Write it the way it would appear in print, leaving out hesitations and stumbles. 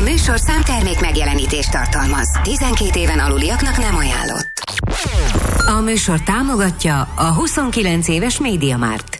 műsorszám termék megjelenítést tartalmaz. 12 éven aluliaknak nem ajánlott. A műsor támogatja a 29 éves MediaMarkt.